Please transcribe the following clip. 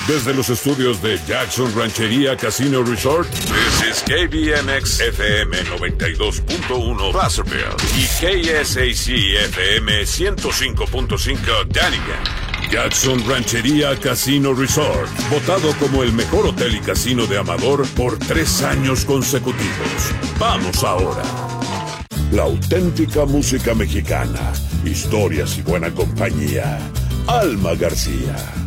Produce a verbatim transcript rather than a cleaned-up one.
Desde los estudios de Jackson Ranchería Casino Resort, this is K B M X F M noventa y dos punto uno Placerville y K S A C F M ciento cinco punto cinco Dunnigan. Jackson Ranchería Casino Resort, votado como el mejor hotel y casino de Amador por tres años consecutivos. Vamos ahora. La auténtica música mexicana, historias y buena compañía. Alma García.